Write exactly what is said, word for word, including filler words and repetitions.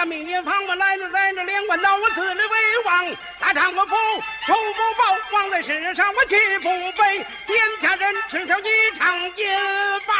家明月坊，我来了在这连关道，我自立为王。大丈夫仇不报，王在世上我气不悲。天下人吃条一场也罢。